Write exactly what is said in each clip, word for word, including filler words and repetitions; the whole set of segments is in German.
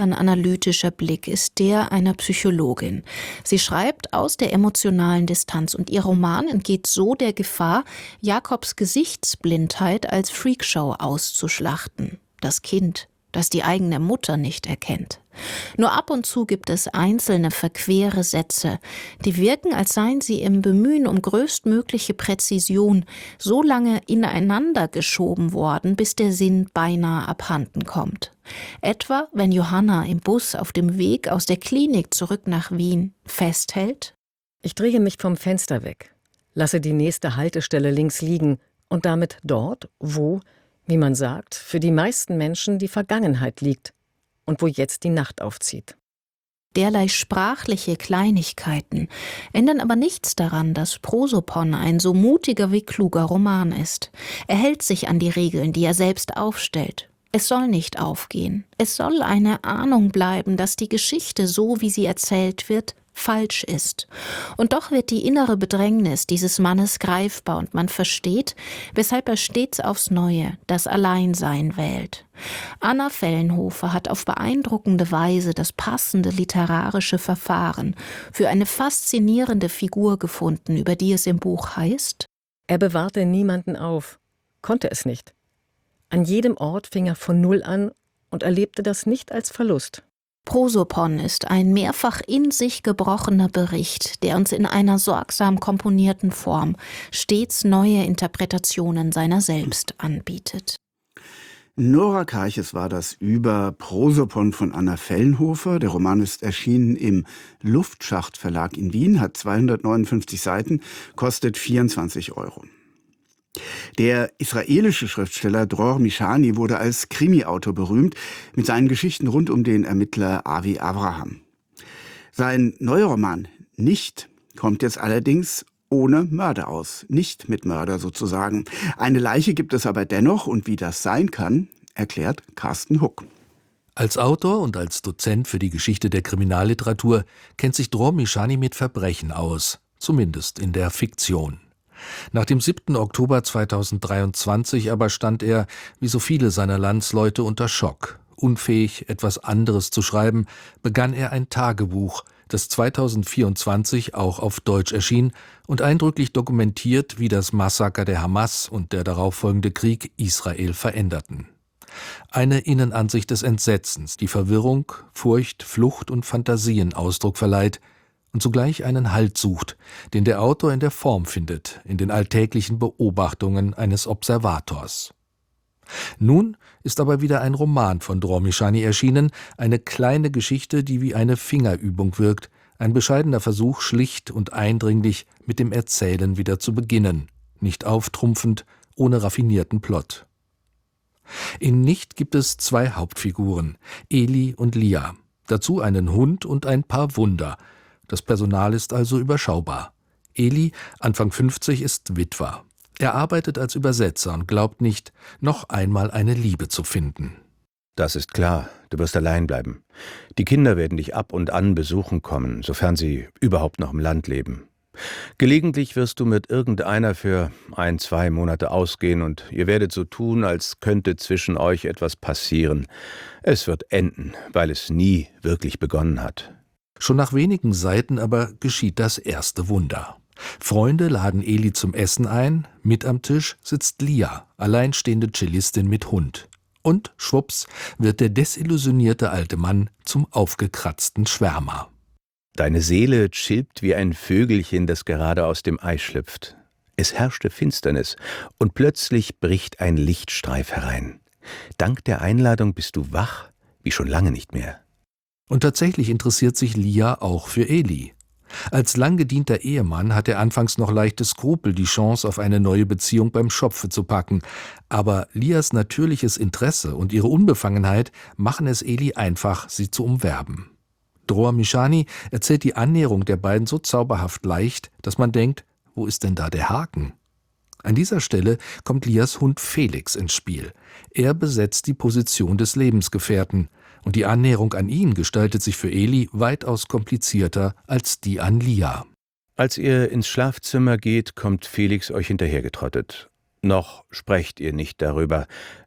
Ein analytischer Blick ist der einer Psychologin. Sie schreibt aus der emotionalen Distanz und ihr Roman entgeht so der Gefahr, Jakobs Gesichtsblindheit als Freakshow auszuschlachten. Das Kind, das die eigene Mutter nicht erkennt. Nur ab und zu gibt es einzelne verquere Sätze, die wirken, als seien sie im Bemühen um größtmögliche Präzision so lange ineinander geschoben worden, bis der Sinn beinahe abhanden kommt. Etwa, wenn Johanna im Bus auf dem Weg aus der Klinik zurück nach Wien festhält: Ich drehe mich vom Fenster weg, lasse die nächste Haltestelle links liegen und damit dort, wo, wie man sagt, für die meisten Menschen die Vergangenheit liegt und wo jetzt die Nacht aufzieht. Derlei sprachliche Kleinigkeiten ändern aber nichts daran, dass Prosopon ein so mutiger wie kluger Roman ist. Er hält sich an die Regeln, die er selbst aufstellt. Es soll nicht aufgehen. Es soll eine Ahnung bleiben, dass die Geschichte, so wie sie erzählt wird, falsch ist. Und doch wird die innere Bedrängnis dieses Mannes greifbar und man versteht, weshalb er stets aufs Neue das Alleinsein wählt. Anna Fellenhofer hat auf beeindruckende Weise das passende literarische Verfahren für eine faszinierende Figur gefunden, über die es im Buch heißt: Er bewahrte niemanden auf, konnte es nicht. An jedem Ort fing er von Null an und erlebte das nicht als Verlust. Prosopon ist ein mehrfach in sich gebrochener Bericht, der uns in einer sorgsam komponierten Form stets neue Interpretationen seiner selbst anbietet. Nora Karches war das über Prosopon von Anna Fellenhofer. Der Roman ist erschienen im Luftschacht Verlag in Wien, hat zweihundertneunundfünfzig Seiten, kostet vierundzwanzig Euro. Der israelische Schriftsteller Dror Mishani wurde als Krimi-Autor berühmt mit seinen Geschichten rund um den Ermittler Avi Avraham. Sein neuer Roman Nicht kommt jetzt allerdings ohne Mörder aus. Nicht mit Mörder sozusagen. Eine Leiche gibt es aber dennoch, und wie das sein kann, erklärt Carsten Huck. Als Autor und als Dozent für die Geschichte der Kriminalliteratur kennt sich Dror Mishani mit Verbrechen aus, zumindest in der Fiktion. Nach dem siebten Oktober zweitausenddreiundzwanzig aber stand er, wie so viele seiner Landsleute, unter Schock. Unfähig, etwas anderes zu schreiben, begann er ein Tagebuch, das zweitausendvierundzwanzig auch auf Deutsch erschien und eindrücklich dokumentiert, wie das Massaker der Hamas und der darauffolgende Krieg Israel veränderten. Eine Innenansicht des Entsetzens, die Verwirrung, Furcht, Flucht und Fantasien Ausdruck verleiht, und zugleich einen Halt sucht, den der Autor in der Form findet, in den alltäglichen Beobachtungen eines Observators. Nun ist aber wieder ein Roman von Dror Mishani erschienen, eine kleine Geschichte, die wie eine Fingerübung wirkt, ein bescheidener Versuch, schlicht und eindringlich mit dem Erzählen wieder zu beginnen, nicht auftrumpfend, ohne raffinierten Plot. In Nicht gibt es zwei Hauptfiguren, Eli und Lia, dazu einen Hund und ein paar Wunder. Das Personal ist also überschaubar. Eli, Anfang fünfzig, ist Witwer. Er arbeitet als Übersetzer und glaubt nicht, noch einmal eine Liebe zu finden. Das ist klar, du wirst allein bleiben. Die Kinder werden dich ab und an besuchen kommen, sofern sie überhaupt noch im Land leben. Gelegentlich wirst du mit irgendeiner für ein, zwei Monate ausgehen und ihr werdet so tun, als könnte zwischen euch etwas passieren. Es wird enden, weil es nie wirklich begonnen hat. Schon nach wenigen Seiten aber geschieht das erste Wunder. Freunde laden Eli zum Essen ein, mit am Tisch sitzt Lia, alleinstehende Cellistin mit Hund. Und schwupps wird der desillusionierte alte Mann zum aufgekratzten Schwärmer. Deine Seele chillt wie ein Vögelchen, das gerade aus dem Ei schlüpft. Es herrschte Finsternis und plötzlich bricht ein Lichtstreif herein. Dank der Einladung bist du wach, wie schon lange nicht mehr. Und tatsächlich interessiert sich Lia auch für Eli. Als lang gedienter Ehemann hat er anfangs noch leichte Skrupel, die Chance auf eine neue Beziehung beim Schopfe zu packen. Aber Lias natürliches Interesse und ihre Unbefangenheit machen es Eli einfach, sie zu umwerben. Dror Mishani erzählt die Annäherung der beiden so zauberhaft leicht, dass man denkt, wo ist denn da der Haken? An dieser Stelle kommt Lias Hund Felix ins Spiel. Er besetzt die Position des Lebensgefährten. Und die Annäherung an ihn gestaltet sich für Eli weitaus komplizierter als die an Lia. Als ihr ins Schlafzimmer geht, kommt Felix euch hinterhergetrottet. Noch sprecht ihr nicht darüber.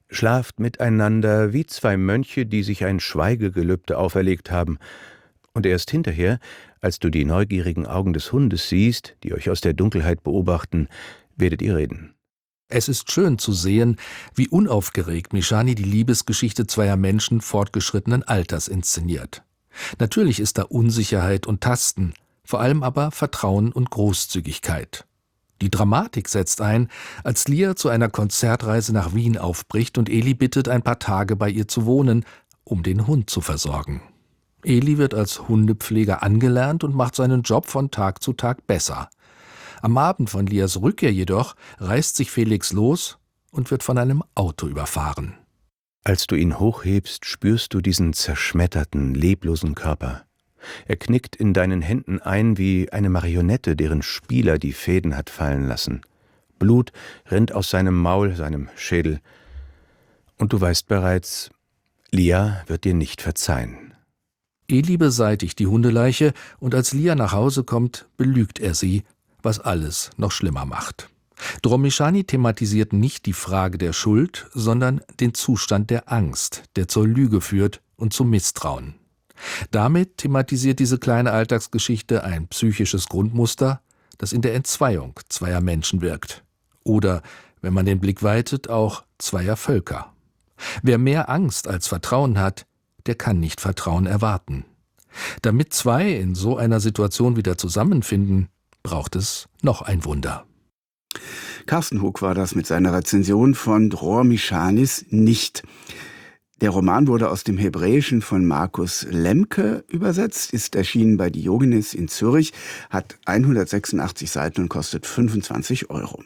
Schlaft miteinander wie zwei Mönche, die sich ein Schweigegelübde auferlegt haben, und erst hinterher, als du die neugierigen Augen des Hundes siehst, die euch aus der Dunkelheit beobachten, werdet ihr reden. Es ist schön zu sehen, wie unaufgeregt Mishani die Liebesgeschichte zweier Menschen fortgeschrittenen Alters inszeniert. Natürlich ist da Unsicherheit und Tasten, vor allem aber Vertrauen und Großzügigkeit. Die Dramatik setzt ein, als Lia zu einer Konzertreise nach Wien aufbricht und Eli bittet, ein paar Tage bei ihr zu wohnen, um den Hund zu versorgen. Eli wird als Hundepfleger angelernt und macht seinen Job von Tag zu Tag besser. Am Abend von Lias Rückkehr jedoch reißt sich Felix los und wird von einem Auto überfahren. Als du ihn hochhebst, spürst du diesen zerschmetterten, leblosen Körper. Er knickt in deinen Händen ein wie eine Marionette, deren Spieler die Fäden hat fallen lassen. Blut rinnt aus seinem Maul, seinem Schädel. Und du weißt bereits, Lia wird dir nicht verzeihen. Eli beseitigt die Hundeleiche und als Lia nach Hause kommt, belügt er sie, was alles noch schlimmer macht. Dromishani thematisiert nicht die Frage der Schuld, sondern den Zustand der Angst, der zur Lüge führt und zum Misstrauen. Damit thematisiert diese kleine Alltagsgeschichte ein psychisches Grundmuster, das in der Entzweiung zweier Menschen wirkt. Oder, wenn man den Blick weitet, auch zweier Völker. Wer mehr Angst als Vertrauen hat, der kann nicht Vertrauen erwarten. Damit zwei in so einer Situation wieder zusammenfinden, braucht es noch ein Wunder. Carsten Hug war das mit seiner Rezension von Dror Mishanis Nicht. Der Roman wurde aus dem Hebräischen von Markus Lemke übersetzt, ist erschienen bei Diogenes in Zürich, hat hundertsechsundachtzig Seiten und kostet fünfundzwanzig Euro.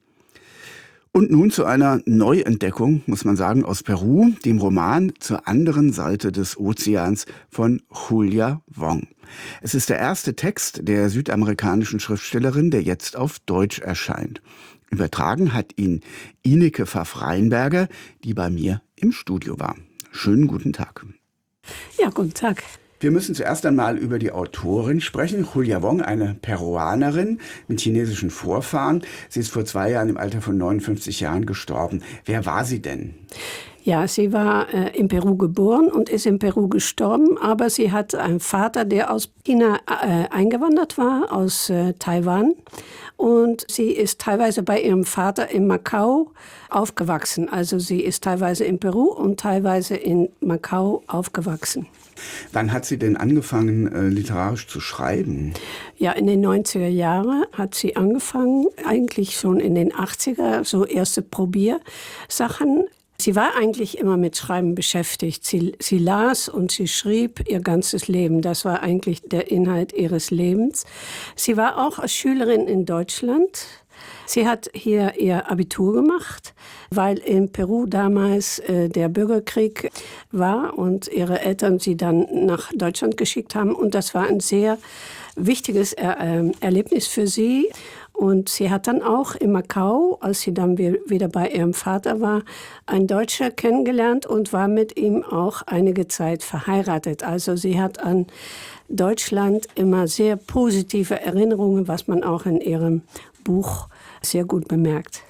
Und nun zu einer Neuentdeckung, muss man sagen, aus Peru, dem Roman Zur anderen Seite des Ozeans von Julia Wong. Es ist der erste Text der südamerikanischen Schriftstellerin, der jetzt auf Deutsch erscheint. Übertragen hat ihn Ineke Pfaff-Reinberger, die bei mir im Studio war. Schönen guten Tag. Ja, guten Tag. Wir müssen zuerst einmal über die Autorin sprechen. Julia Wong, eine Peruanerin mit chinesischen Vorfahren. Sie ist vor zwei Jahren im Alter von neunundfünfzig Jahren gestorben. Wer war sie denn? Ja, sie war äh, in Peru geboren und ist in Peru gestorben, aber sie hat einen Vater, der aus China äh, eingewandert war, aus äh, Taiwan. Und sie ist teilweise bei ihrem Vater in Macau aufgewachsen. Also sie ist teilweise in Peru und teilweise in Macau aufgewachsen. Wann hat sie denn angefangen, äh, literarisch zu schreiben? Ja, in den neunziger Jahren hat sie angefangen, eigentlich schon in den achtziger, so erste Probiersachen. Sie war eigentlich immer mit Schreiben beschäftigt. Sie, sie las und sie schrieb ihr ganzes Leben. Das war eigentlich der Inhalt ihres Lebens. Sie war auch als Schülerin in Deutschland. Sie hat hier ihr Abitur gemacht, weil in Peru damals äh, der Bürgerkrieg war und ihre Eltern sie dann nach Deutschland geschickt haben. Und das war ein sehr wichtiges er äh, Erlebnis für sie. Und sie hat dann auch in Macau, als sie dann wieder bei ihrem Vater war, einen Deutscher kennengelernt und war mit ihm auch einige Zeit verheiratet. Also sie hat an Deutschland immer sehr positive Erinnerungen, was man auch in ihrem Buch sehr gut bemerkt.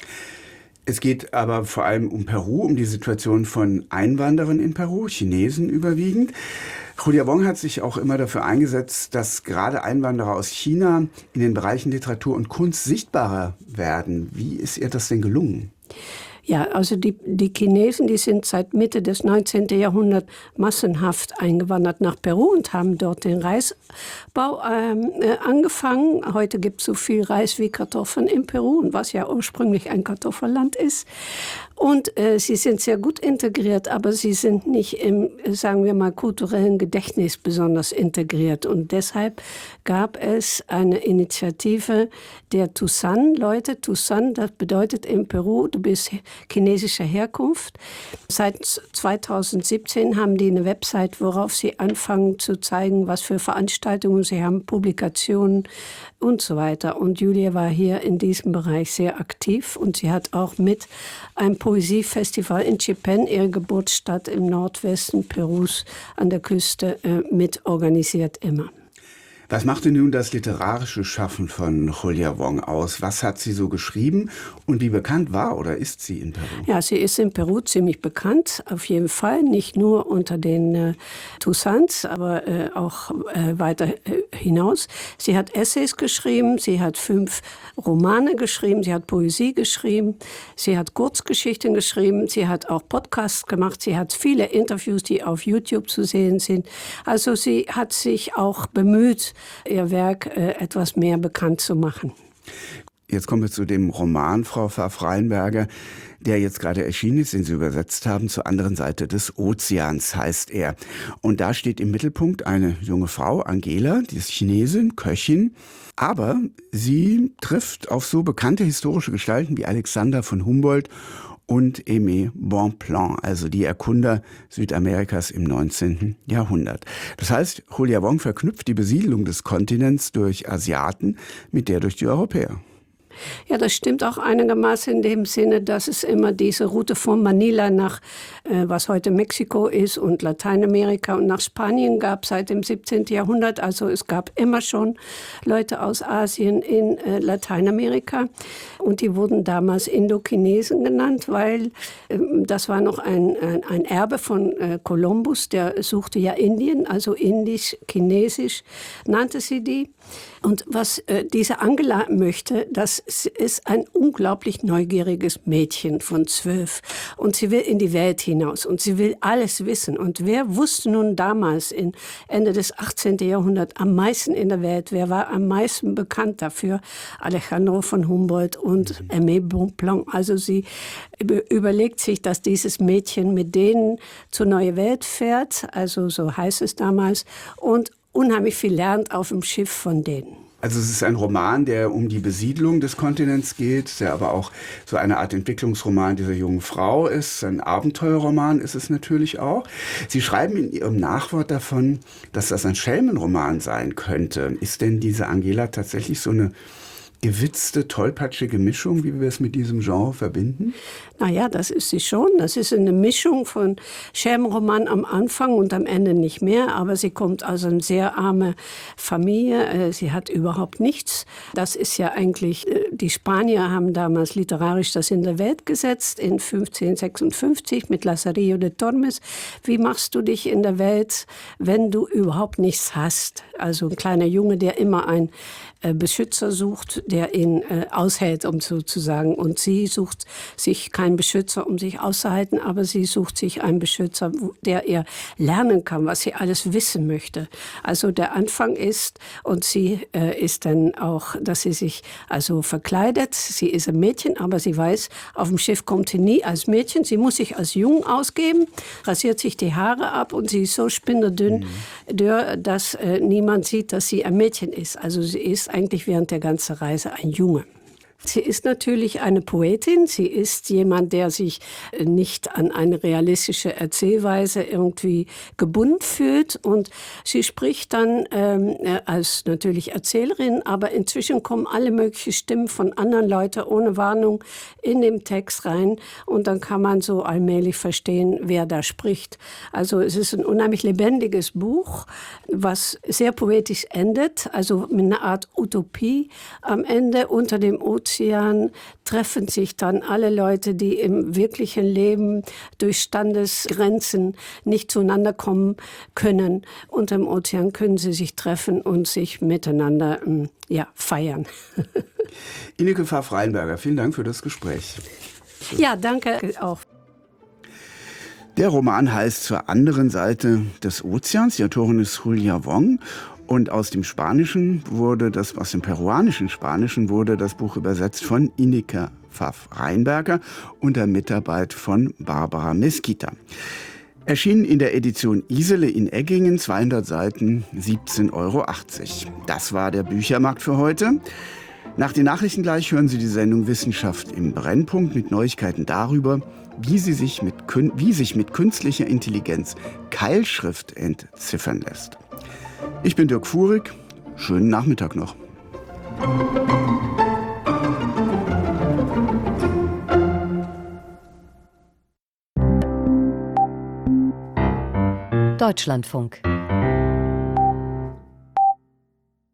Es geht aber vor allem um Peru, um die Situation von Einwanderern in Peru, Chinesen überwiegend. Julia Wong hat sich auch immer dafür eingesetzt, dass gerade Einwanderer aus China in den Bereichen Literatur und Kunst sichtbarer werden. Wie ist ihr das denn gelungen? Ja, also die, die Chinesen, die sind seit Mitte des neunzehnten Jahrhunderts massenhaft eingewandert nach Peru und haben dort den Reisbau ähm, äh, angefangen. Heute gibt es so viel Reis wie Kartoffeln in Peru, was ja ursprünglich ein Kartoffelland ist. Und äh, sie sind sehr gut integriert, aber sie sind nicht im, sagen wir mal, kulturellen Gedächtnis besonders integriert. Und deshalb gab es eine Initiative der Tusan-Leute. Tusan, das bedeutet in Peru, du bist chinesischer Herkunft. Seit zweitausendsiebzehn haben die eine Website, worauf sie anfangen zu zeigen, was für Veranstaltungen sie haben, Publikationen und so weiter. Und Julia war hier in diesem Bereich sehr aktiv und sie hat auch mit einem Poesiefestival in Chipén, ihre Geburtsstadt im Nordwesten Perus an der Küste, äh, mit organisiert immer. Was machte nun das literarische Schaffen von Julia Wong aus? Was hat sie so geschrieben und wie bekannt war oder ist sie in Peru? Ja, sie ist in Peru ziemlich bekannt, auf jeden Fall. Nicht nur unter den äh, Toussaints, aber äh, auch äh, weiter äh, hinaus. Sie hat Essays geschrieben, sie hat fünf Romane geschrieben, sie hat Poesie geschrieben, sie hat Kurzgeschichten geschrieben, sie hat auch Podcasts gemacht, sie hat viele Interviews, die auf YouTube zu sehen sind. Also sie hat sich auch bemüht, ihr Werk äh, etwas mehr bekannt zu machen. Jetzt kommen wir zu dem Roman, Frau Pfaff-Rheinberger, der jetzt gerade erschienen ist, den Sie übersetzt haben. Zur anderen Seite des Ozeans heißt er. Und da steht im Mittelpunkt eine junge Frau, Angela, die ist Chinesin, Köchin. Aber sie trifft auf so bekannte historische Gestalten wie Alexander von Humboldt und Aimé Bonpland, also die Erkunder Südamerikas im neunzehnten Jahrhundert. Das heißt, Julia Wong verknüpft die Besiedlung des Kontinents durch Asiaten mit der durch die Europäer. Ja, das stimmt auch einigermaßen in dem Sinne, dass es immer diese Route von Manila nach, äh, was heute Mexiko ist, und Lateinamerika und nach Spanien gab seit dem siebzehnten Jahrhundert. Also es gab immer schon Leute aus Asien in äh, Lateinamerika. Und die wurden damals Indochinesen genannt, weil äh, das war noch ein, ein, ein Erbe von äh, Kolumbus. Der suchte ja Indien, also indisch, chinesisch nannte sie die. Und was äh, diese Angela möchte, das ist ein unglaublich neugieriges Mädchen von zwölf. Und sie will in die Welt hinaus und sie will alles wissen. Und wer wusste nun damals, in Ende des achtzehnten Jahrhunderts, am meisten in der Welt? Wer war am meisten bekannt dafür? Alejandro von Humboldt und Aimé Bonpland. Also sie überlegt sich, dass dieses Mädchen mit denen zur neuen Welt fährt, also so heißt es damals, und unheimlich viel lernt auf dem Schiff von denen. Also es ist ein Roman, der um die Besiedlung des Kontinents geht, der aber auch so eine Art Entwicklungsroman dieser jungen Frau ist. Ein Abenteuerroman ist es natürlich auch. Sie schreiben in Ihrem Nachwort davon, dass das ein Schelmenroman sein könnte. Ist denn diese Angela tatsächlich so eine gewitzte, tollpatschige Mischung, wie wir es mit diesem Genre verbinden? Naja, das ist sie schon. Das ist eine Mischung von Schelmenroman am Anfang und am Ende nicht mehr. Aber sie kommt aus einer sehr armen Familie. Sie hat überhaupt nichts. Das ist ja eigentlich, die Spanier haben damals literarisch das in der Welt gesetzt, in fünfzehnhundertsechsundfünfzig mit Lazarillo de Tormes. Wie machst du dich in der Welt, wenn du überhaupt nichts hast? Also ein kleiner Junge, der immer einen Beschützer sucht, der ihn äh, aushält, um sozusagen. Und sie sucht sich keinen Beschützer, um sich auszuhalten, aber sie sucht sich einen Beschützer, der ihr lernen kann, was sie alles wissen möchte. Also der Anfang ist, und sie äh, ist dann auch, dass sie sich also verkleidet. Sie ist ein Mädchen, aber sie weiß, auf dem Schiff kommt sie nie als Mädchen. Sie muss sich als Jung ausgeben, rasiert sich die Haare ab und sie ist so spinderdünn, mhm. dürr, dass äh, niemand sieht, dass sie ein Mädchen ist. Also sie ist eigentlich während der ganzen Reise ein Junge. Sie ist natürlich eine Poetin. Sie ist jemand, der sich nicht an eine realistische Erzählweise irgendwie gebunden fühlt. Und sie spricht dann ähm, als natürlich Erzählerin, aber inzwischen kommen alle möglichen Stimmen von anderen Leuten ohne Warnung in den Text rein. Und dann kann man so allmählich verstehen, wer da spricht. Also es ist ein unheimlich lebendiges Buch, was sehr poetisch endet, also mit einer Art Utopie am Ende unter dem Ozean. Ozean treffen sich dann alle Leute, die im wirklichen Leben durch Standesgrenzen nicht zueinander kommen können. Unter dem Ozean können sie sich treffen und sich miteinander ja, feiern. Ineke Pfaff-Rheinberger, vielen Dank für das Gespräch. Ja, danke auch. Der Roman heißt Zur anderen Seite des Ozeans. Die Autorin ist Julia Wong. Und aus dem Spanischen wurde das, aus dem peruanischen Spanischen wurde das Buch übersetzt von Ineke Pfaff-Rheinberger unter Mitarbeit von Barbara Mesquita. Erschienen in der Edition Isele in Eggingen, zweihundert Seiten, siebzehn Euro achtzig. Das war der Büchermarkt für heute. Nach den Nachrichten gleich hören Sie die Sendung Wissenschaft im Brennpunkt mit Neuigkeiten darüber, wie, sie sich, mit, wie sich mit künstlicher Intelligenz Keilschrift entziffern lässt. Ich bin Dirk Fuhrig. Schönen Nachmittag noch. Deutschlandfunk.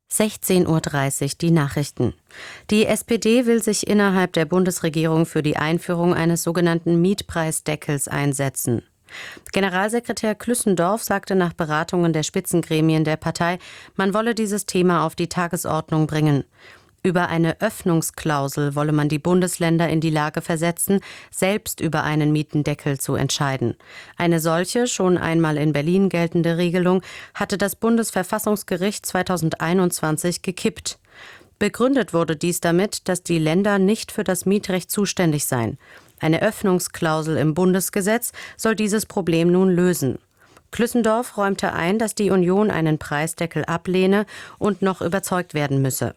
sechzehn Uhr dreißig die Nachrichten. Die S P D will sich innerhalb der Bundesregierung für die Einführung eines sogenannten Mietpreisdeckels einsetzen. Generalsekretär Klüssendorf sagte nach Beratungen der Spitzengremien der Partei, man wolle dieses Thema auf die Tagesordnung bringen. Über eine Öffnungsklausel wolle man die Bundesländer in die Lage versetzen, selbst über einen Mietendeckel zu entscheiden. Eine solche, schon einmal in Berlin geltende Regelung hatte das Bundesverfassungsgericht zweitausendeinundzwanzig gekippt. Begründet wurde dies damit, dass die Länder nicht für das Mietrecht zuständig seien. Eine Öffnungsklausel im Bundesgesetz soll dieses Problem nun lösen. Klüssendorf räumte ein, dass die Union einen Preisdeckel ablehne und noch überzeugt werden müsse.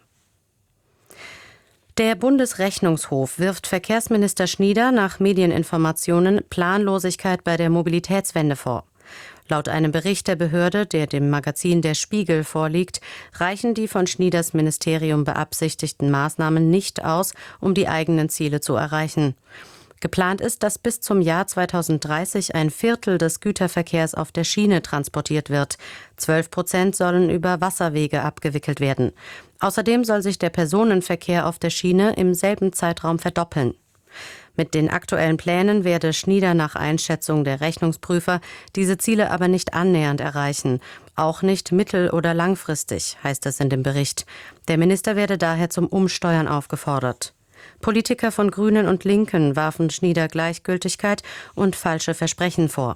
Der Bundesrechnungshof wirft Verkehrsminister Schnieder nach Medieninformationen Planlosigkeit bei der Mobilitätswende vor. Laut einem Bericht der Behörde, der dem Magazin Der Spiegel vorliegt, reichen die von Schnieders Ministerium beabsichtigten Maßnahmen nicht aus, um die eigenen Ziele zu erreichen. Geplant ist, dass bis zum Jahr zweitausenddreißig ein Viertel des Güterverkehrs auf der Schiene transportiert wird. Zwölf Prozent sollen über Wasserwege abgewickelt werden. Außerdem soll sich der Personenverkehr auf der Schiene im selben Zeitraum verdoppeln. Mit den aktuellen Plänen werde Schnieder nach Einschätzung der Rechnungsprüfer diese Ziele aber nicht annähernd erreichen. Auch nicht mittel- oder langfristig, heißt es in dem Bericht. Der Minister werde daher zum Umsteuern aufgefordert. Politiker von Grünen und Linken warfen Schnieder Gleichgültigkeit und falsche Versprechen vor.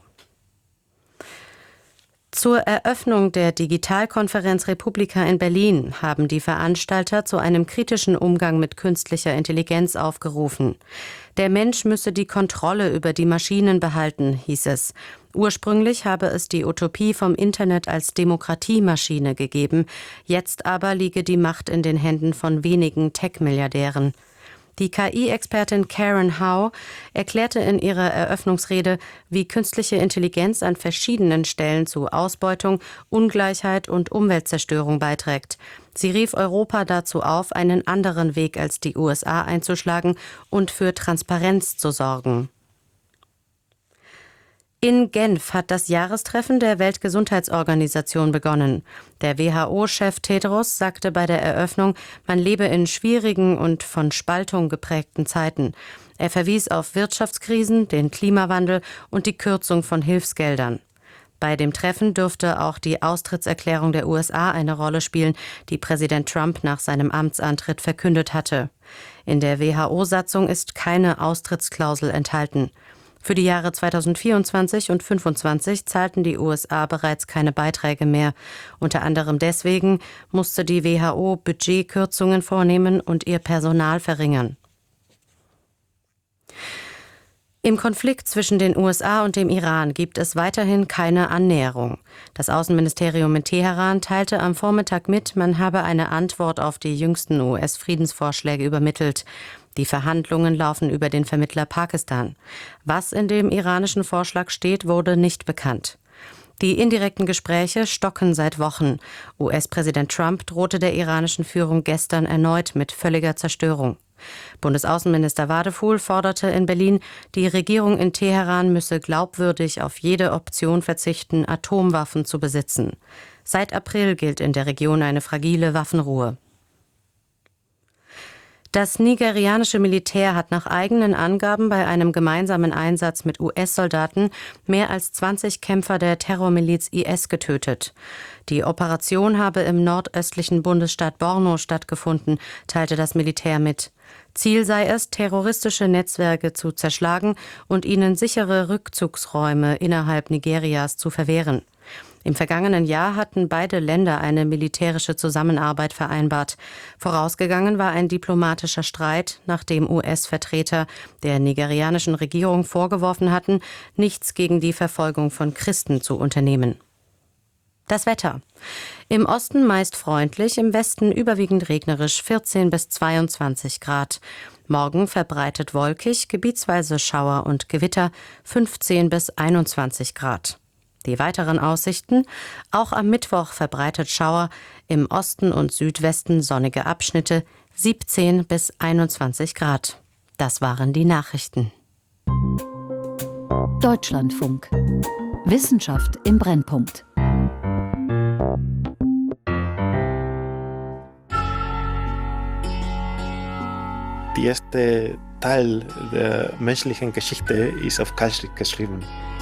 Zur Eröffnung der Digitalkonferenz Republika in Berlin haben die Veranstalter zu einem kritischen Umgang mit künstlicher Intelligenz aufgerufen. Der Mensch müsse die Kontrolle über die Maschinen behalten, hieß es. Ursprünglich habe es die Utopie vom Internet als Demokratiemaschine gegeben. Jetzt aber liege die Macht in den Händen von wenigen Tech-Milliardären. Die K I-Expertin Karen Howe erklärte in ihrer Eröffnungsrede, wie künstliche Intelligenz an verschiedenen Stellen zu Ausbeutung, Ungleichheit und Umweltzerstörung beiträgt. Sie rief Europa dazu auf, einen anderen Weg als die U S A einzuschlagen und für Transparenz zu sorgen. In Genf hat das Jahrestreffen der Weltgesundheitsorganisation begonnen. Der W H O-Chef Tedros sagte bei der Eröffnung, man lebe in schwierigen und von Spaltung geprägten Zeiten. Er verwies auf Wirtschaftskrisen, den Klimawandel und die Kürzung von Hilfsgeldern. Bei dem Treffen dürfte auch die Austrittserklärung der U S A eine Rolle spielen, die Präsident Trump nach seinem Amtsantritt verkündet hatte. In der W H O-Satzung ist keine Austrittsklausel enthalten. Für die Jahre zweitausendvierundzwanzig und zweitausendfünfundzwanzig zahlten die U S A bereits keine Beiträge mehr. Unter anderem deswegen musste die W H O Budgetkürzungen vornehmen und ihr Personal verringern. Im Konflikt zwischen den U S A und dem Iran gibt es weiterhin keine Annäherung. Das Außenministerium in Teheran teilte am Vormittag mit, man habe eine Antwort auf die jüngsten U S-Friedensvorschläge übermittelt. Die Verhandlungen laufen über den Vermittler Pakistan. Was in dem iranischen Vorschlag steht, wurde nicht bekannt. Die indirekten Gespräche stocken seit Wochen. U S-Präsident Trump drohte der iranischen Führung gestern erneut mit völliger Zerstörung. Bundesaußenminister Wadefuhl forderte in Berlin, die Regierung in Teheran müsse glaubwürdig auf jede Option verzichten, Atomwaffen zu besitzen. Seit April gilt in der Region eine fragile Waffenruhe. Das nigerianische Militär hat nach eigenen Angaben bei einem gemeinsamen Einsatz mit U S-Soldaten mehr als zwanzig Kämpfer der Terrormiliz I S getötet. Die Operation habe im nordöstlichen Bundesstaat Borno stattgefunden, teilte das Militär mit. Ziel sei es, terroristische Netzwerke zu zerschlagen und ihnen sichere Rückzugsräume innerhalb Nigerias zu verwehren. Im vergangenen Jahr hatten beide Länder eine militärische Zusammenarbeit vereinbart. Vorausgegangen war ein diplomatischer Streit, nachdem U S-Vertreter der nigerianischen Regierung vorgeworfen hatten, nichts gegen die Verfolgung von Christen zu unternehmen. Das Wetter. Im Osten meist freundlich, im Westen überwiegend regnerisch, vierzehn bis zweiundzwanzig Grad. Morgen verbreitet wolkig, gebietsweise Schauer und Gewitter, fünfzehn bis einundzwanzig Grad. Die weiteren Aussichten: auch am Mittwoch verbreitet Schauer, im Osten und Südwesten sonnige Abschnitte, siebzehn bis einundzwanzig Grad. Das waren die Nachrichten. Deutschlandfunk. Wissenschaft im Brennpunkt. Die erste Teil der menschlichen Geschichte ist auf Keilschrift geschrieben.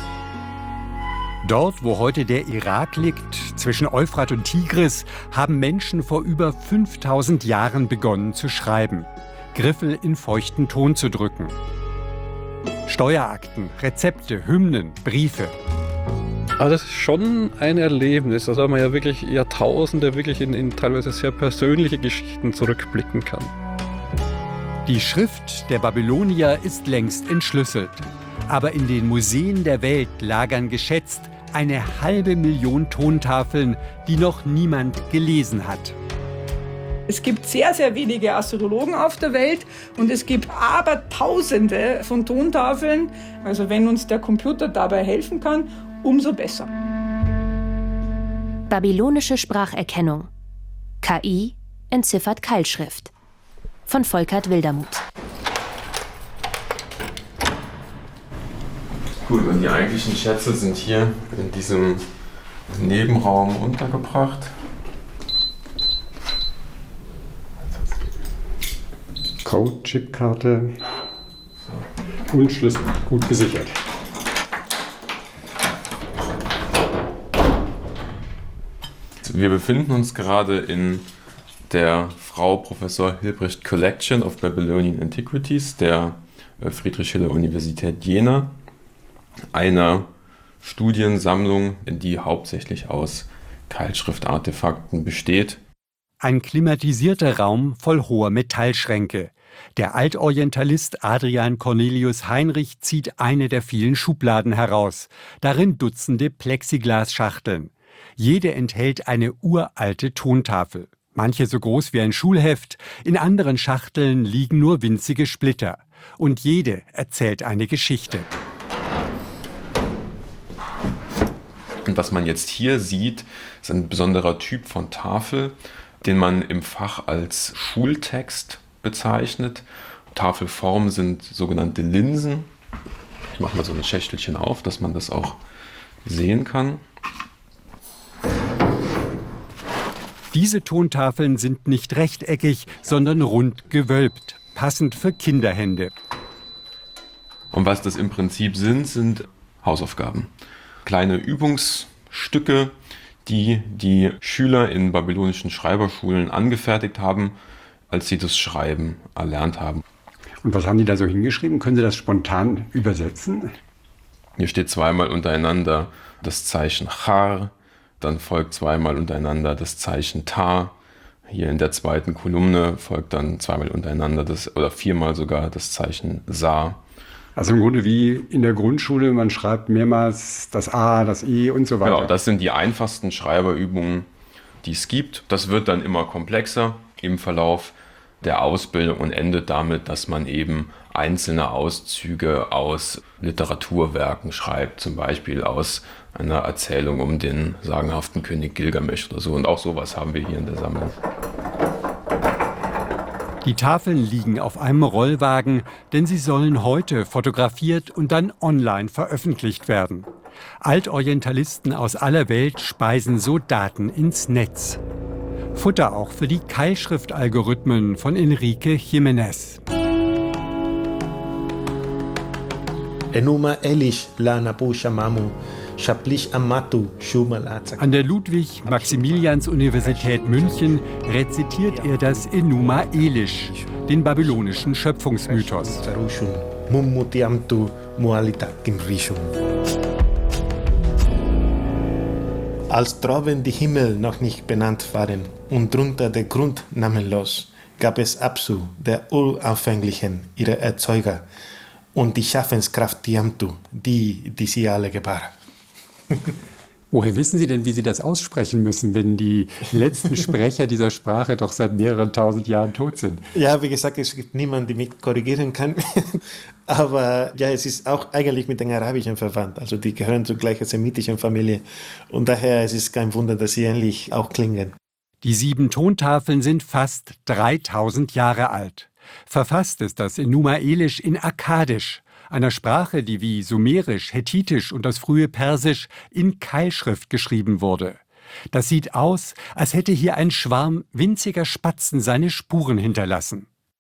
Dort, wo heute der Irak liegt, zwischen Euphrat und Tigris, haben Menschen vor über fünftausend Jahren begonnen zu schreiben. Griffel in feuchten Ton zu drücken. Steuerakten, Rezepte, Hymnen, Briefe. Aber das ist schon ein Erlebnis, also man ja wirklich Jahrtausende wirklich in, in teilweise sehr persönliche Geschichten zurückblicken kann. Die Schrift der Babylonier ist längst entschlüsselt. Aber in den Museen der Welt lagern geschätzt eine halbe Million Tontafeln, die noch niemand gelesen hat. Es gibt sehr, sehr wenige Astrologen auf der Welt und es gibt aber Tausende von Tontafeln. Also wenn uns der Computer dabei helfen kann, umso besser. Babylonische Spracherkennung. K I entziffert Keilschrift. Von Volkert Wildermuth. Gut, und die eigentlichen Schätze sind hier in diesem Nebenraum untergebracht. Code, Chipkarte und Schlüssel gut gesichert. Wir befinden uns gerade in der Frau Professor Hilprecht Collection of Babylonian Antiquities der Friedrich-Schiller-Universität Jena, einer Studiensammlung, die hauptsächlich aus Keilschriftartefakten besteht. Ein klimatisierter Raum voll hoher Metallschränke. Der Altorientalist Adrian Cornelius Heinrich zieht eine der vielen Schubladen heraus. Darin Dutzende Plexiglasschachteln. Jede enthält eine uralte Tontafel. Manche so groß wie ein Schulheft, in anderen Schachteln liegen nur winzige Splitter. Und jede erzählt eine Geschichte. Und was man jetzt hier sieht, ist ein besonderer Typ von Tafel, den man im Fach als Schultext bezeichnet. Tafelformen sind sogenannte Linsen. Ich mache mal so ein Schächtelchen auf, dass man das auch sehen kann. Diese Tontafeln sind nicht rechteckig, sondern rund gewölbt, passend für Kinderhände. Und was das im Prinzip sind, sind Hausaufgaben. Kleine Übungsstücke, die die Schüler in babylonischen Schreiberschulen angefertigt haben, als sie das Schreiben erlernt haben. Und was haben die da so hingeschrieben? Können Sie das spontan übersetzen? Hier steht zweimal untereinander das Zeichen Char, dann folgt zweimal untereinander das Zeichen Ta. Hier in der zweiten Kolumne folgt dann zweimal untereinander das, oder viermal sogar das Zeichen Sa. Also im Grunde wie in der Grundschule, man schreibt mehrmals das A, das E und so weiter. Genau, das sind die einfachsten Schreiberübungen, die es gibt. Das wird dann immer komplexer im Verlauf der Ausbildung und endet damit, dass man eben einzelne Auszüge aus Literaturwerken schreibt, zum Beispiel aus einer Erzählung um den sagenhaften König Gilgamesch oder so. Und auch sowas haben wir hier in der Sammlung. Die Tafeln liegen auf einem Rollwagen, denn sie sollen heute fotografiert und dann online veröffentlicht werden. Altorientalisten aus aller Welt speisen so Daten ins Netz. Futter auch für die Keilschriftalgorithmen von Enrique Jiménez. Enuma Elish la Napu Shamamu. An der Ludwig-Maximilians-Universität München rezitiert er das Enuma Elish, den babylonischen Schöpfungsmythos. Als droben die Himmel noch nicht benannt waren und drunter der Grund namenlos, gab es Apsu, der Uranfänglichen, ihre Erzeuger, und die Schaffenskraft Tiamtu, die, die sie alle gebar. Woher wissen Sie denn, wie Sie das aussprechen müssen, wenn die letzten Sprecher dieser Sprache doch seit mehreren tausend Jahren tot sind? Ja, wie gesagt, es gibt niemanden, der mich korrigieren kann. Aber ja, es ist auch eigentlich mit den Arabischen verwandt. Also die gehören zur gleichen semitischen Familie. Und daher ist es kein Wunder, dass sie ähnlich auch klingen. Die sieben Tontafeln sind fast dreitausend Jahre alt. Verfasst ist das Enuma Elish in Akkadisch, einer Sprache, die wie Sumerisch, Hethitisch und das frühe Persisch in Keilschrift geschrieben wurde. Das sieht aus, als hätte hier ein Schwarm winziger Spatzen seine Spuren hinterlassen.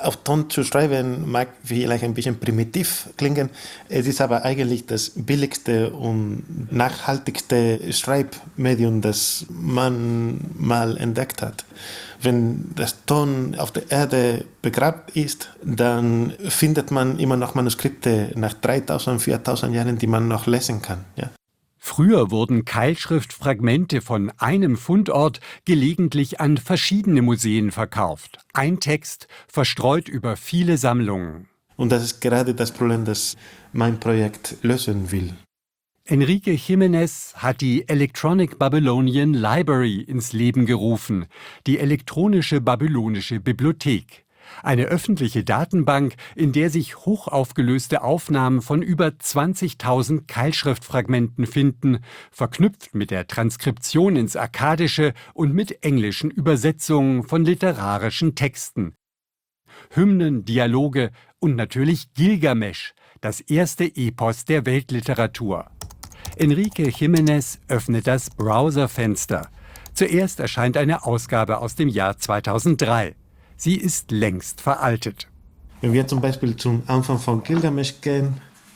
Auf Ton zu schreiben mag vielleicht ein bisschen primitiv klingen. Es ist aber eigentlich das billigste und nachhaltigste Schreibmedium, das man mal entdeckt hat. Wenn das Ton auf der Erde begraben ist, dann findet man immer noch Manuskripte nach dreitausend, viertausend Jahren, die man noch lesen kann. Ja. Früher wurden Keilschriftfragmente von einem Fundort gelegentlich an verschiedene Museen verkauft. Ein Text verstreut über viele Sammlungen. Und das ist gerade das Problem, das mein Projekt lösen will. Enrique Jiménez hat die Electronic Babylonian Library ins Leben gerufen, die elektronische babylonische Bibliothek. Eine öffentliche Datenbank, in der sich hochaufgelöste Aufnahmen von über zwanzigtausend Keilschriftfragmenten finden, verknüpft mit der Transkription ins Akkadische und mit englischen Übersetzungen von literarischen Texten. Hymnen, Dialoge und natürlich Gilgamesch, das erste Epos der Weltliteratur. Enrique Jiménez öffnet das Browserfenster. Zuerst erscheint eine Ausgabe aus dem Jahr zweitausenddrei. Sie ist längst veraltet. Wenn wir zum Beispiel zum Anfang von Gilgamesch gehen,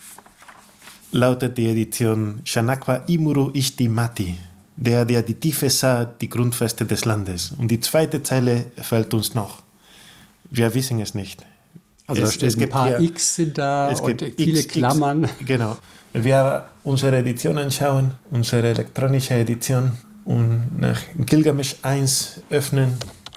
lautet die Edition Shanakwa Imuru Ishti Mati, der, der die Tiefe sah, die Grundfeste des Landes. Und die zweite Zeile fällt uns noch. Wir wissen es nicht. Also es, da steht es ein paar hier, X sind da und viele X, Klammern. X, genau. Wenn wir unsere Edition anschauen, unsere elektronische Edition, und nach Gilgamesch eins öffnen,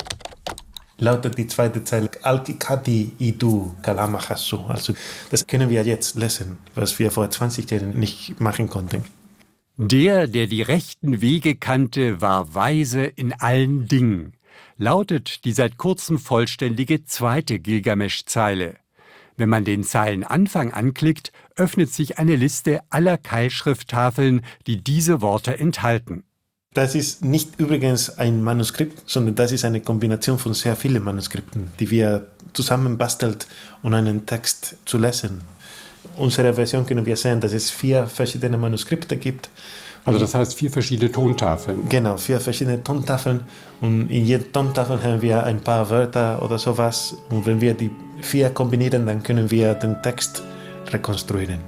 lautet die zweite Zeile Alkikati Idu Kalamachasu. Also das können wir jetzt lesen, was wir vor zwanzig Jahren nicht machen konnten. Der, der die rechten Wege kannte, war weise in allen Dingen, lautet die seit kurzem vollständige zweite Gilgamesch-Zeile. Wenn man den Zeilenanfang anklickt, öffnet sich eine Liste aller Keilschrifttafeln, die diese Worte enthalten. Das ist nicht übrigens ein Manuskript, sondern das ist eine Kombination von sehr vielen Manuskripten, die wir zusammenbastelt, um einen Text zu lesen. Unsere Version können wir sehen, dass es vier verschiedene Manuskripte gibt. Also das heißt vier verschiedene Tontafeln. Genau, vier verschiedene Tontafeln. Und in jeder Tontafel haben wir ein paar Wörter oder sowas. Und wenn wir die vier kombinieren, dann können wir den Text rekonstruieren.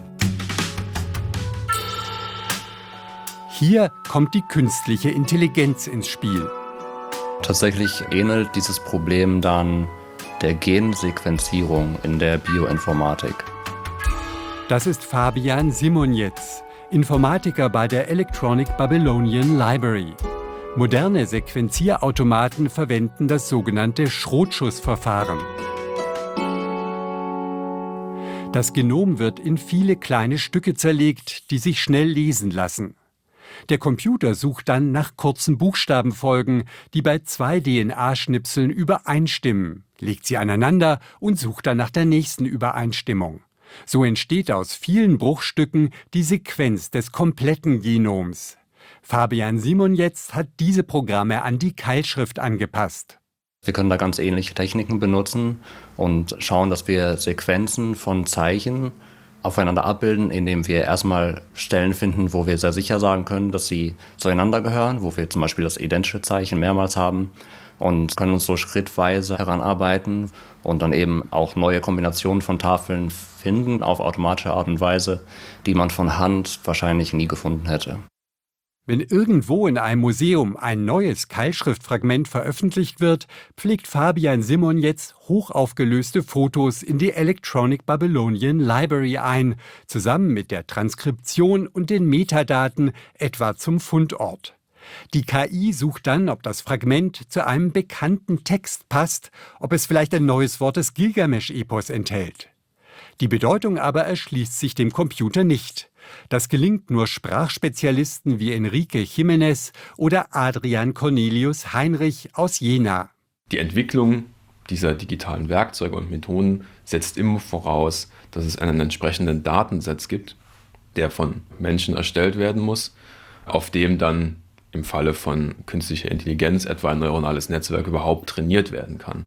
Hier kommt die künstliche Intelligenz ins Spiel. Tatsächlich ähnelt dieses Problem dann der Gensequenzierung in der Bioinformatik. Das ist Fabian Simonetz, Informatiker bei der Electronic Babylonian Library. Moderne Sequenzierautomaten verwenden das sogenannte Schrotschussverfahren. Das Genom wird in viele kleine Stücke zerlegt, die sich schnell lesen lassen. Der Computer sucht dann nach kurzen Buchstabenfolgen, die bei zwei D N A-Schnipseln übereinstimmen, legt sie aneinander und sucht dann nach der nächsten Übereinstimmung. So entsteht aus vielen Bruchstücken die Sequenz des kompletten Genoms. Fabian Simonetz hat diese Programme an die Keilschrift angepasst. Wir können da ganz ähnliche Techniken benutzen und schauen, dass wir Sequenzen von Zeichen aufeinander abbilden, indem wir erstmal Stellen finden, wo wir sehr sicher sagen können, dass sie zueinander gehören, wo wir zum Beispiel das identische Zeichen mehrmals haben und können uns so schrittweise heranarbeiten und dann eben auch neue Kombinationen von Tafeln finden auf automatische Art und Weise, die man von Hand wahrscheinlich nie gefunden hätte. Wenn irgendwo in einem Museum ein neues Keilschriftfragment veröffentlicht wird, pflegt Fabian Simonetz hochaufgelöste Fotos in die Electronic Babylonian Library ein, zusammen mit der Transkription und den Metadaten, etwa zum Fundort. Die K I sucht dann, ob das Fragment zu einem bekannten Text passt, ob es vielleicht ein neues Wort des Gilgamesch-Epos enthält. Die Bedeutung aber erschließt sich dem Computer nicht. Das gelingt nur Sprachspezialisten wie Enrique Jiménez oder Adrian Cornelius Heinrich aus Jena. Die Entwicklung dieser digitalen Werkzeuge und Methoden setzt immer voraus, dass es einen entsprechenden Datensatz gibt, der von Menschen erstellt werden muss, auf dem dann im Falle von künstlicher Intelligenz etwa ein neuronales Netzwerk überhaupt trainiert werden kann.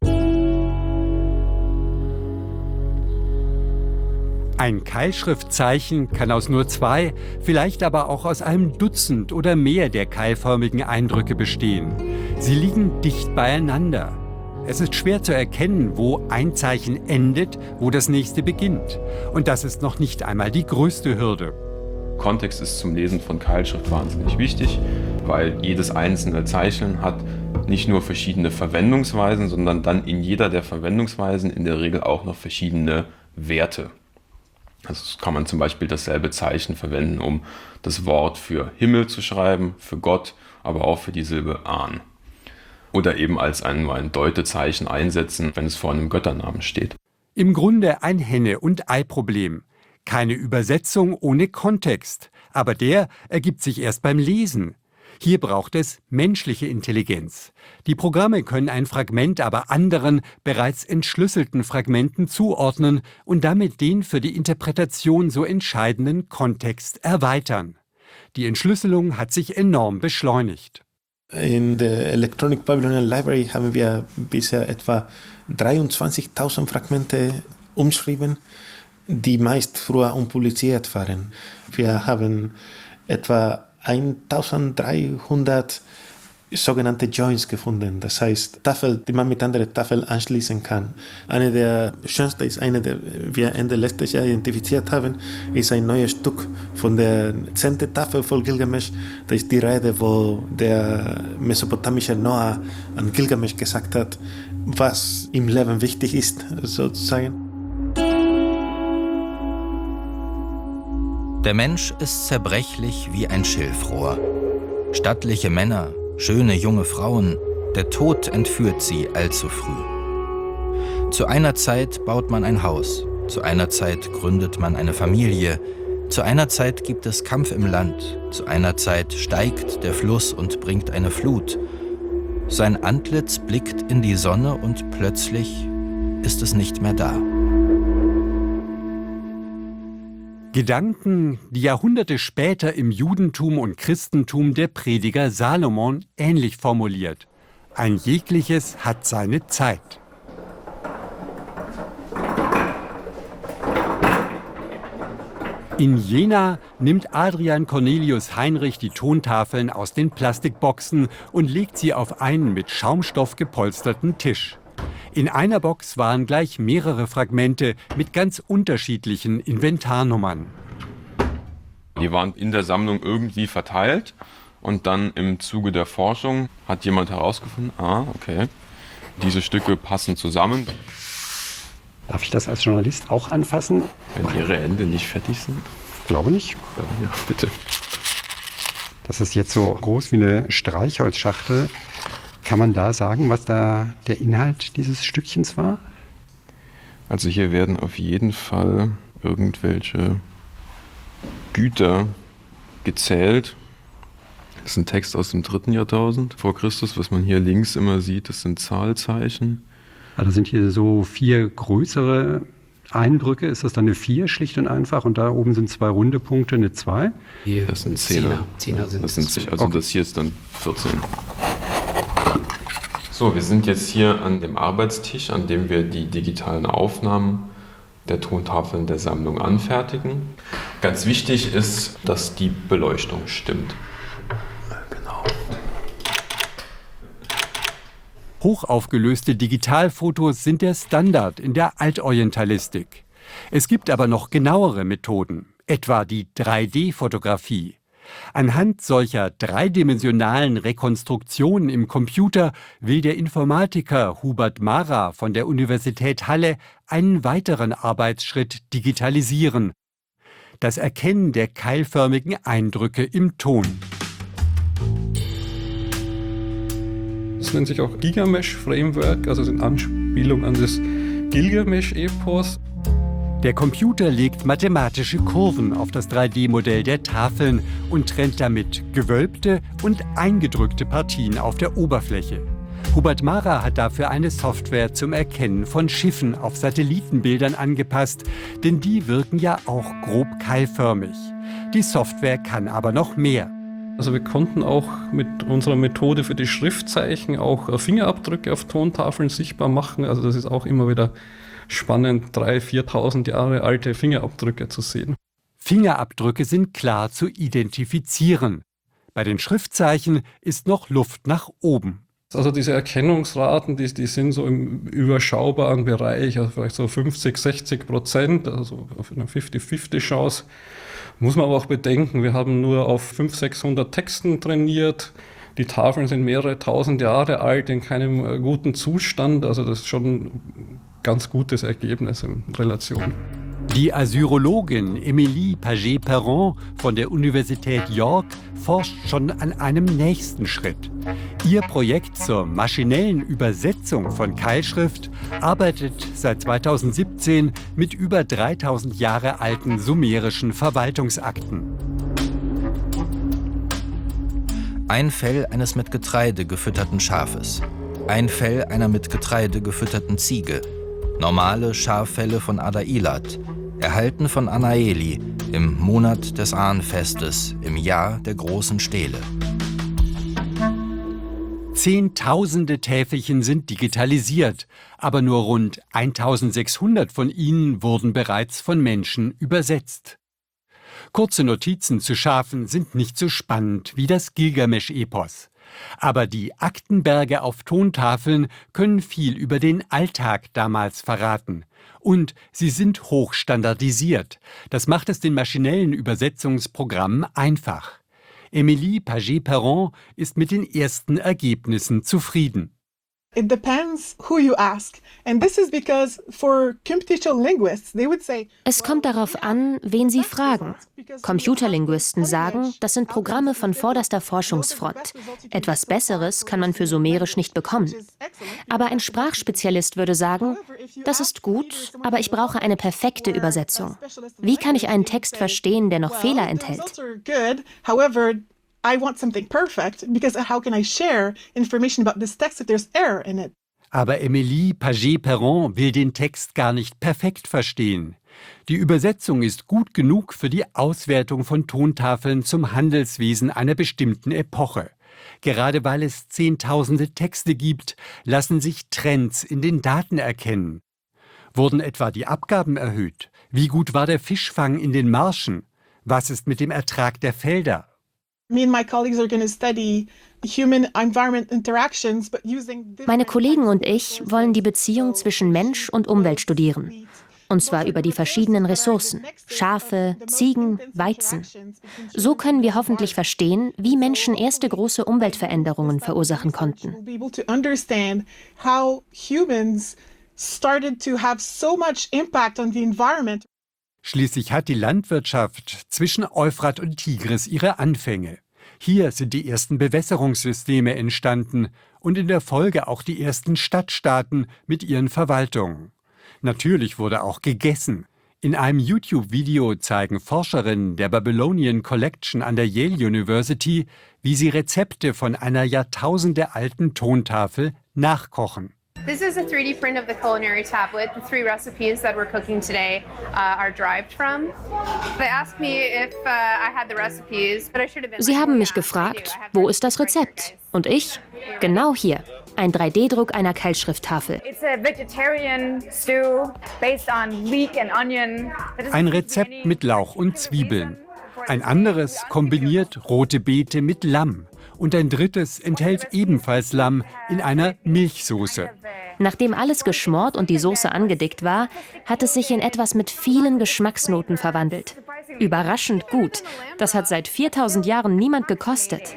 Ein Keilschriftzeichen kann aus nur zwei, vielleicht aber auch aus einem Dutzend oder mehr der keilförmigen Eindrücke bestehen. Sie liegen dicht beieinander. Es ist schwer zu erkennen, wo ein Zeichen endet, wo das nächste beginnt. Und das ist noch nicht einmal die größte Hürde. Kontext ist zum Lesen von Keilschrift wahnsinnig wichtig, weil jedes einzelne Zeichen hat nicht nur verschiedene Verwendungsweisen, sondern dann in jeder der Verwendungsweisen in der Regel auch noch verschiedene Werte. Also kann man zum Beispiel dasselbe Zeichen verwenden, um das Wort für Himmel zu schreiben, für Gott, aber auch für die Silbe Ahn. Oder eben als ein, ein Deutezeichen einsetzen, wenn es vor einem Götternamen steht. Im Grunde ein Henne- und Ei-Problem. Keine Übersetzung ohne Kontext, aber der ergibt sich erst beim Lesen. Hier braucht es menschliche Intelligenz. Die Programme können ein Fragment aber anderen, bereits entschlüsselten Fragmenten zuordnen und damit den für die Interpretation so entscheidenden Kontext erweitern. Die Entschlüsselung hat sich enorm beschleunigt. In der Electronic Babylonian Library haben wir bisher etwa dreiundzwanzigtausend Fragmente umschrieben, die meist früher unpubliziert waren. Wir haben etwa eintausenddreihundert sogenannte Joins gefunden, das heißt Tafel, die man mit anderen Tafeln anschließen kann. Eine der schönsten ist eine, die wir Ende letztes Jahr identifiziert haben, ist ein neues Stück von der zehnten Tafel von Gilgamesch. Das ist die Rede, wo der mesopotamische Noah an Gilgamesch gesagt hat, was im Leben wichtig ist, sozusagen. Der Mensch ist zerbrechlich wie ein Schilfrohr. Stattliche Männer, schöne junge Frauen, der Tod entführt sie allzu früh. Zu einer Zeit baut man ein Haus, zu einer Zeit gründet man eine Familie, zu einer Zeit gibt es Kampf im Land, zu einer Zeit steigt der Fluss und bringt eine Flut. Sein Antlitz blickt in die Sonne und plötzlich ist es nicht mehr da. Gedanken, die Jahrhunderte später im Judentum und Christentum der Prediger Salomon ähnlich formuliert. Ein jegliches hat seine Zeit. In Jena nimmt Adrian Cornelius Heinrich die Tontafeln aus den Plastikboxen und legt sie auf einen mit Schaumstoff gepolsterten Tisch. In einer Box waren gleich mehrere Fragmente mit ganz unterschiedlichen Inventarnummern. Die waren in der Sammlung irgendwie verteilt und dann im Zuge der Forschung hat jemand herausgefunden, ah, okay, diese Stücke passen zusammen. Darf ich das als Journalist auch anfassen? Wenn Ihre Hände nicht fettig sind? Glaube nicht. Ja, bitte. Das ist jetzt so groß wie eine Streichholzschachtel. Kann man da sagen, was da der Inhalt dieses Stückchens war? Also hier werden auf jeden Fall irgendwelche Güter gezählt. Das ist ein Text aus dem dritten Jahrtausend vor Christus. Was man hier links immer sieht, das sind Zahlzeichen. Also sind hier so vier größere Eindrücke. Ist das dann eine vier schlicht und einfach? Und da oben sind zwei runde Punkte, eine zwei? Hier das sind Zehner. Zehner sind das. Sind, also okay. Das hier ist dann vierzehn. So, wir sind jetzt hier an dem Arbeitstisch, an dem wir die digitalen Aufnahmen der Tontafeln der Sammlung anfertigen. Ganz wichtig ist, dass die Beleuchtung stimmt. Genau. Hochaufgelöste Digitalfotos sind der Standard in der Altorientalistik. Es gibt aber noch genauere Methoden, etwa die drei D-Fotografie. Anhand solcher dreidimensionalen Rekonstruktionen im Computer will der Informatiker Hubert Mara von der Universität Halle einen weiteren Arbeitsschritt digitalisieren: das Erkennen der keilförmigen Eindrücke im Ton. Das nennt sich auch Gilgamesch-Framework, also in Anspielung an das Gilgamesch-Epos. Der Computer legt mathematische Kurven auf das drei D-Modell der Tafeln und trennt damit gewölbte und eingedrückte Partien auf der Oberfläche. Hubert Mara hat dafür eine Software zum Erkennen von Schiffen auf Satellitenbildern angepasst, denn die wirken ja auch grob keilförmig. Die Software kann aber noch mehr. Also wir konnten auch mit unserer Methode für die Schriftzeichen auch Fingerabdrücke auf Tontafeln sichtbar machen. Also das ist auch immer wieder spannend, dreitausend, viertausend Jahre alte Fingerabdrücke zu sehen. Fingerabdrücke sind klar zu identifizieren. Bei den Schriftzeichen ist noch Luft nach oben. Also diese Erkennungsraten, die, die sind so im überschaubaren Bereich, also vielleicht so fünfzig, sechzig Prozent, also auf eine fünfzig fünfzig Chance. Muss man aber auch bedenken, wir haben nur auf fünfhundert, sechshundert Texten trainiert. Die Tafeln sind mehrere tausend Jahre alt, in keinem guten Zustand. Also das ist schon ein ganz gutes Ergebnis in Relation. Die Assyrologin Emilie Paget-Perron von der Universität York forscht schon an einem nächsten Schritt. Ihr Projekt zur maschinellen Übersetzung von Keilschrift arbeitet seit zweitausendsiebzehn mit über dreitausend Jahre alten sumerischen Verwaltungsakten. Ein Fell eines mit Getreide gefütterten Schafes. Ein Fell einer mit Getreide gefütterten Ziege. Normale Schaffelle von Adailat. Erhalten von Anaeli im Monat des Ahnfestes, im Jahr der großen Stele. Zehntausende Täfelchen sind digitalisiert, aber nur rund eintausendsechshundert von ihnen wurden bereits von Menschen übersetzt. Kurze Notizen zu Schafen sind nicht so spannend wie das Gilgamesch-Epos. Aber die Aktenberge auf Tontafeln können viel über den Alltag damals verraten. Und sie sind hochstandardisiert. Das macht es den maschinellen Übersetzungsprogrammen einfach. Emilie Paget-Perron ist mit den ersten Ergebnissen zufrieden. It depends who you ask. And this is because for computational linguists, they would say, es kommt darauf an, wen Sie fragen. Computerlinguisten sagen, das sind Programme von vorderster Forschungsfront. Etwas Besseres kann man für Sumerisch nicht bekommen. Aber ein Sprachspezialist würde sagen, das ist gut, aber ich brauche eine perfekte Übersetzung. Wie kann ich einen Text verstehen, der noch Fehler enthält? I want something perfect, because how can I share information about this text if there's error in it? Aber Emilie Paget-Perron will den Text gar nicht perfekt verstehen. Die Übersetzung ist gut genug für die Auswertung von Tontafeln zum Handelswesen einer bestimmten Epoche. Gerade weil es zehntausende Texte gibt, lassen sich Trends in den Daten erkennen. Wurden etwa die Abgaben erhöht? Wie gut war der Fischfang in den Marschen? Was ist mit dem Ertrag der Felder? Meine Kollegen und ich wollen die Beziehung zwischen Mensch und Umwelt studieren. Und zwar über die verschiedenen Ressourcen, Schafe, Ziegen, Weizen. So können wir hoffentlich verstehen, wie Menschen erste große Umweltveränderungen verursachen konnten. Schließlich hat die Landwirtschaft zwischen Euphrat und Tigris ihre Anfänge. Hier sind die ersten Bewässerungssysteme entstanden und in der Folge auch die ersten Stadtstaaten mit ihren Verwaltungen. Natürlich wurde auch gegessen. In einem YouTube-Video zeigen Forscherinnen der Babylonian Collection an der Yale University, wie sie Rezepte von einer jahrtausendealten Tontafel nachkochen. This is a three D print of the culinary tablet. The three recipes that we're cooking today uh, are derived from. They asked me if uh, I had the recipes, but I should have been. Sie haben mich gefragt, wo ist das Rezept? Und ich? Genau hier. Ein drei D Druck einer Keilschrifttafel. It's a vegetarian stew based on leek and onion. Ein Rezept mit Lauch und Zwiebeln. Ein anderes kombiniert rote Beete mit Lamm. Und ein drittes enthält ebenfalls Lamm in einer Milchsoße. Nachdem alles geschmort und die Soße angedickt war, hat es sich in etwas mit vielen Geschmacksnoten verwandelt. Überraschend gut. Das hat seit viertausend Jahren niemand gekostet.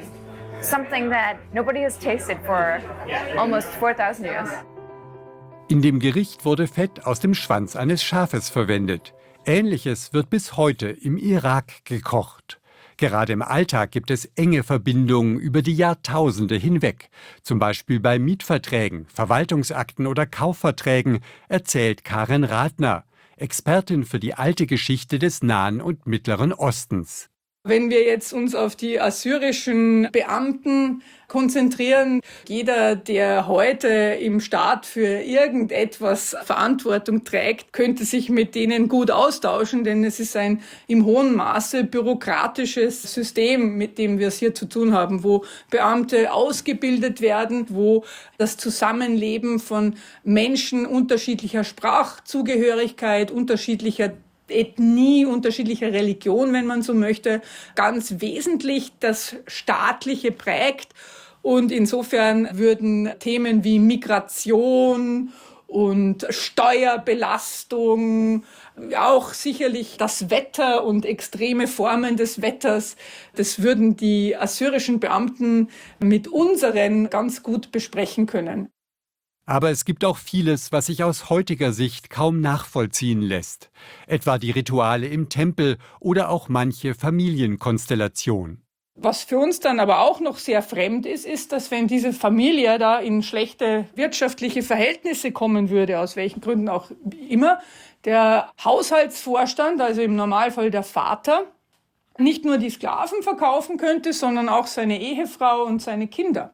In dem Gericht wurde Fett aus dem Schwanz eines Schafes verwendet. Ähnliches wird bis heute im Irak gekocht. Gerade im Alltag gibt es enge Verbindungen über die Jahrtausende hinweg. Zum Beispiel bei Mietverträgen, Verwaltungsakten oder Kaufverträgen, erzählt Karen Rathner, Expertin für die alte Geschichte des Nahen und Mittleren Ostens. Wenn wir jetzt uns auf die assyrischen Beamten konzentrieren, jeder, der heute im Staat für irgendetwas Verantwortung trägt, könnte sich mit denen gut austauschen, denn es ist ein im hohen Maße bürokratisches System, mit dem wir es hier zu tun haben, wo Beamte ausgebildet werden, wo das Zusammenleben von Menschen unterschiedlicher Sprachzugehörigkeit, unterschiedlicher Ethnie, unterschiedlicher Religion, wenn man so möchte, ganz wesentlich das Staatliche prägt. Und insofern würden Themen wie Migration und Steuerbelastung, auch sicherlich das Wetter und extreme Formen des Wetters, das würden die assyrischen Beamten mit unseren ganz gut besprechen können. Aber es gibt auch vieles, was sich aus heutiger Sicht kaum nachvollziehen lässt. Etwa die Rituale im Tempel oder auch manche Familienkonstellation. Was für uns dann aber auch noch sehr fremd ist, ist, dass wenn diese Familie da in schlechte wirtschaftliche Verhältnisse kommen würde, aus welchen Gründen auch immer, der Haushaltsvorstand, also im Normalfall der Vater, nicht nur die Sklaven verkaufen könnte, sondern auch seine Ehefrau und seine Kinder.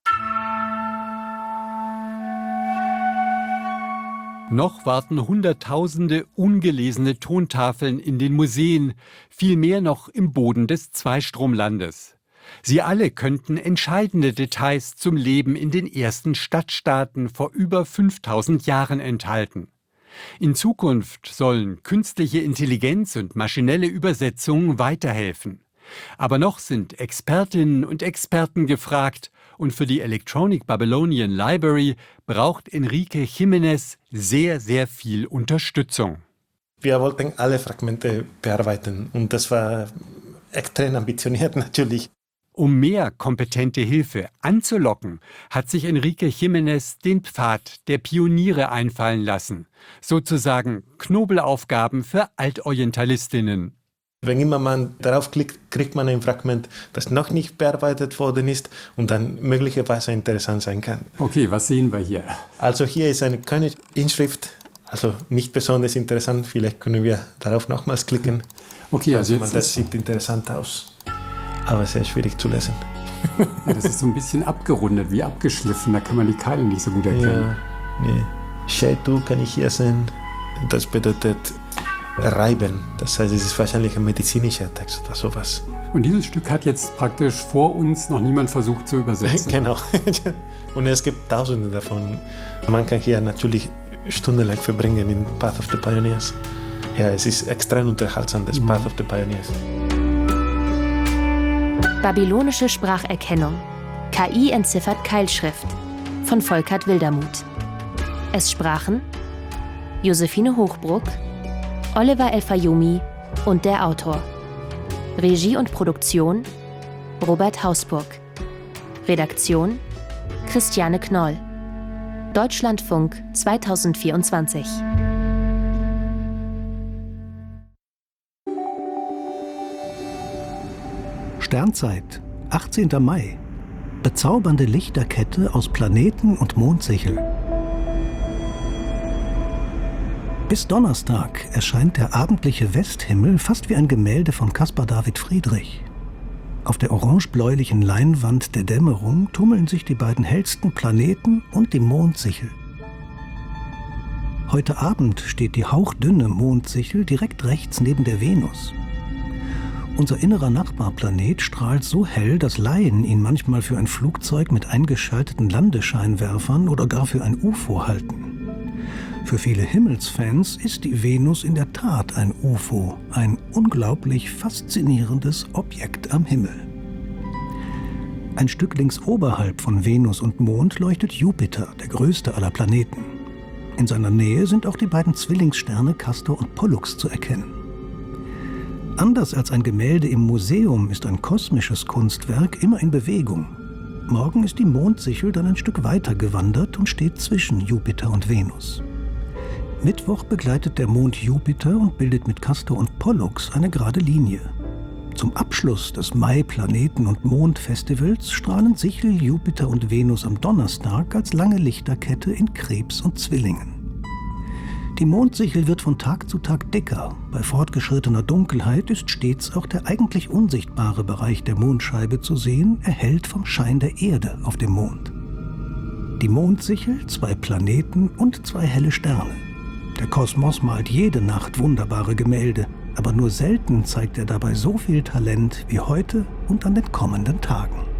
Noch warten Hunderttausende ungelesene Tontafeln in den Museen, viel mehr noch im Boden des Zweistromlandes. Sie alle könnten entscheidende Details zum Leben in den ersten Stadtstaaten vor über fünftausend Jahren enthalten. In Zukunft sollen künstliche Intelligenz und maschinelle Übersetzungen weiterhelfen. Aber noch sind Expertinnen und Experten gefragt und für die Electronic Babylonian Library braucht Enrique Jiménez sehr, sehr viel Unterstützung. Wir wollten alle Fragmente bearbeiten und das war extrem ambitioniert natürlich. Um mehr kompetente Hilfe anzulocken, hat sich Enrique Jiménez den Pfad der Pioniere einfallen lassen. Sozusagen Knobelaufgaben für Altorientalistinnen. Wenn immer man darauf klickt, kriegt man ein Fragment, das noch nicht bearbeitet worden ist und dann möglicherweise interessant sein kann. Okay, was sehen wir hier? Also hier ist eine König-Inschrift, also nicht besonders interessant. Vielleicht können wir darauf nochmals klicken. Okay, also, also jetzt das sieht interessant aus. Aber sehr schwierig zu lesen. Ja, das ist so ein bisschen abgerundet, wie abgeschliffen. Da kann man die Keile nicht so gut erkennen. Ja, nee. Shaitu kann ich hier sehen. Das bedeutet reiben. Das heißt, es ist wahrscheinlich ein medizinischer Text oder sowas. Und dieses Stück hat jetzt praktisch vor uns noch niemand versucht zu übersetzen. Genau. Und es gibt tausende davon. Man kann hier natürlich stundenlang verbringen in Path of the Pioneers. Ja, es ist extrem unterhaltsam, das mhm. Path of the Pioneers. Babylonische Spracherkennung. K I entziffert Keilschrift von Volkert Wildermuth. Es sprachen Josephine Hochbruck, Oliver El-Fayumi und der Autor. Regie und Produktion Robert Hausburg. Redaktion Christiane Knoll. Deutschlandfunk zweitausendvierundzwanzig. Sternzeit, achtzehnter Mai. Bezaubernde Lichterkette aus Planeten und Mondsichel. Bis Donnerstag erscheint der abendliche Westhimmel fast wie ein Gemälde von Caspar David Friedrich. Auf der orange-bläulichen Leinwand der Dämmerung tummeln sich die beiden hellsten Planeten und die Mondsichel. Heute Abend steht die hauchdünne Mondsichel direkt rechts neben der Venus. Unser innerer Nachbarplanet strahlt so hell, dass Laien ihn manchmal für ein Flugzeug mit eingeschalteten Landescheinwerfern oder gar für ein U F O halten. Für viele Himmelsfans ist die Venus in der Tat ein U F O, ein unglaublich faszinierendes Objekt am Himmel. Ein Stück links oberhalb von Venus und Mond leuchtet Jupiter, der größte aller Planeten. In seiner Nähe sind auch die beiden Zwillingssterne Castor und Pollux zu erkennen. Anders als ein Gemälde im Museum ist ein kosmisches Kunstwerk immer in Bewegung. Morgen ist die Mondsichel dann ein Stück weiter gewandert und steht zwischen Jupiter und Venus. Mittwoch begleitet der Mond Jupiter und bildet mit Castor und Pollux eine gerade Linie. Zum Abschluss des Mai-Planeten- und Mondfestivals strahlen Sichel, Jupiter und Venus am Donnerstag als lange Lichterkette in Krebs und Zwillingen. Die Mondsichel wird von Tag zu Tag dicker. Bei fortgeschrittener Dunkelheit ist stets auch der eigentlich unsichtbare Bereich der Mondscheibe zu sehen, erhellt vom Schein der Erde auf dem Mond. Die Mondsichel, zwei Planeten und zwei helle Sterne. Der Kosmos malt jede Nacht wunderbare Gemälde, aber nur selten zeigt er dabei so viel Talent wie heute und an den kommenden Tagen.